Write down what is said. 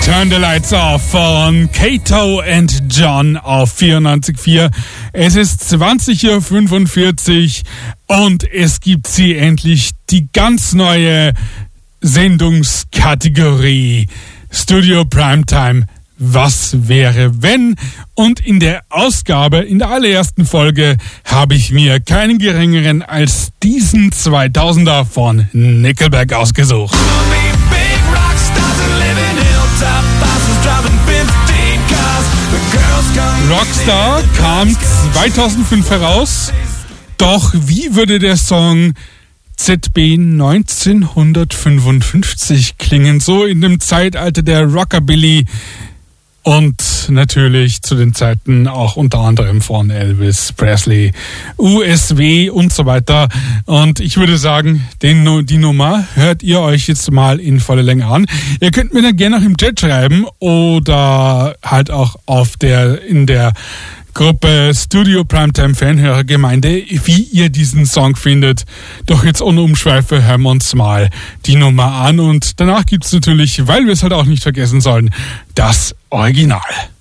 Turn the Lights Off von Kato and John auf 94.4. Es ist 20.45 Uhr und es gibt sie endlich, die ganz neue Sendungskategorie Studio Primetime. Was wäre, wenn? Und in der allerersten Folge, habe ich mir keinen geringeren als diesen 2000er von Nickelback ausgesucht. Rockstar kam 2005 heraus, doch wie würde der Song ZB 1955 klingen, so in dem Zeitalter der Rockabilly und natürlich zu den Zeiten auch unter anderem von Elvis Presley, USW und so weiter. Und ich würde sagen, die Nummer hört ihr euch jetzt mal in voller Länge an. Ihr könnt mir dann gerne noch im Chat schreiben oder halt auch in der Gruppe Studio Primetime Fanhörergemeinde, wie ihr diesen Song findet. Doch jetzt ohne Umschweife hören wir uns mal die Nummer an und danach gibt's natürlich, weil wir es halt auch nicht vergessen sollen, das Original.